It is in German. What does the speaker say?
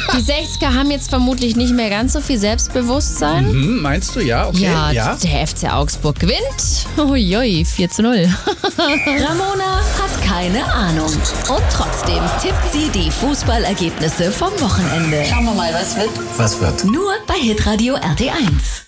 Die 60er haben jetzt vermutlich nicht mehr ganz so viel Selbstbewusstsein. Meinst du, ja? Okay. Ja, der FC Augsburg gewinnt. Uiui, 4:0. Ramona hat keine Ahnung. Und trotzdem tippt sie die Fußballergebnisse vom Wochenende. Schauen wir mal, was wird? Was wird? Nur bei Hitradio RT1.